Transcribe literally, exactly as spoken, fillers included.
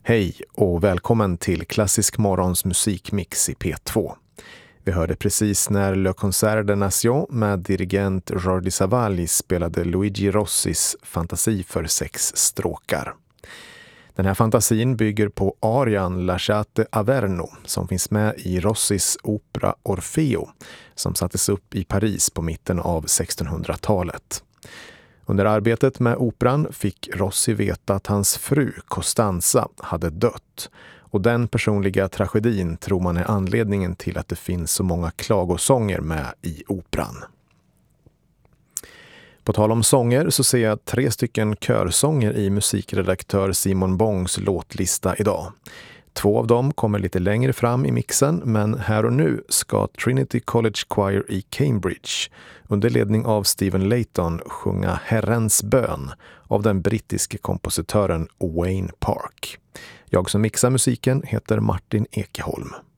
Hej och välkommen till Klassisk morgons musikmix i P två. Vi hörde precis när Le Concert de Nation med dirigent Jordi Savali spelade Luigi Rossis fantasi för sex stråkar. Den här fantasin bygger på arian Lasciate Averno som finns med i Rossis opera Orfeo som sattes upp i Paris på mitten av sextonhundratalet. Under arbetet med operan fick Rossi veta att hans fru Costanza hade dött och den personliga tragedin tror man är anledningen till att det finns så många klagosånger med i operan. På tal om sånger så ser jag tre stycken körsånger i musikredaktör Simon Bongs låtlista idag. Två av dem kommer lite längre fram i mixen, men här och nu ska Trinity College Choir i Cambridge under ledning av Stephen Layton sjunga Herrens bön av den brittiske kompositören Wayne Park. Jag som mixar musiken heter Martin Ekeholm.